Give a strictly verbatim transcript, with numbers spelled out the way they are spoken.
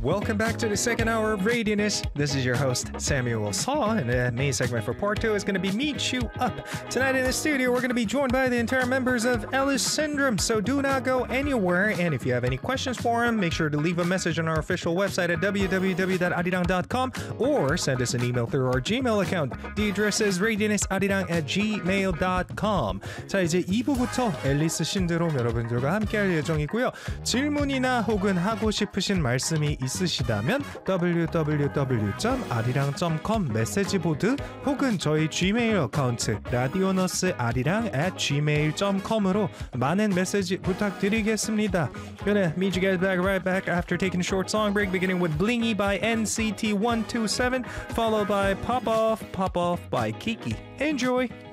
Welcome back to the second hour of Radianess. This is your host, Samuel Saw, and the main segment for part two is going to be Meet You Up. Tonight in the studio, we're going to be joined by the entire members of Ellis Syndrome, so do not go anywhere. And if you have any questions for them, make sure to leave a message on our official website at w w w dot arirang dot com or send us an email through our Gmail account. The address is radianessarirang at gmail dot com. 자, 이제 이 부부터 앨리스 신드롬 여러분들과 함께 할 예정이고요. 질문이나 혹은 하고 싶으신 말씀이 있으시다면 w w w dot arirang dot com 메시지 보드 혹은 저희 Gmail 어카운트 radionusarirang at gmail dot com으로 많은 메시지 부탁드리겠습니다. Gonna meet you guys back right back after taking a short song break, beginning with Blingy by N C T one two seven, followed by Pop Off, Pop Off by Kiki. Enjoy!